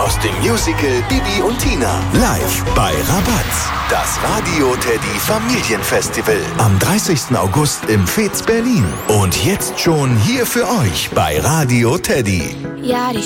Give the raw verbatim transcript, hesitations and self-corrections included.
aus dem Musical Bibi und Tina. Live bei Rabatz. Das Radio Teddy Familienfestival. Am dreißigsten August im Fez Berlin. Und jetzt schon hier für euch bei Radio Teddy. Ja, die